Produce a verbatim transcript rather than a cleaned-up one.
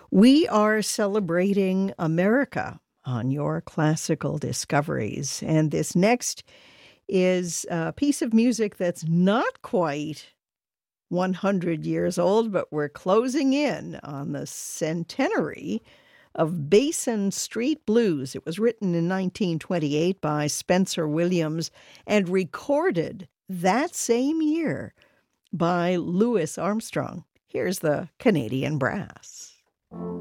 We are celebrating America on your classical discoveries. And this next is a piece of music that's not quite one hundred years old, but we're closing in on the centenary of Basin Street Blues. It was written in nineteen twenty-eight by Spencer Williams and recorded that same year by Louis Armstrong. Here's the Canadian Brass.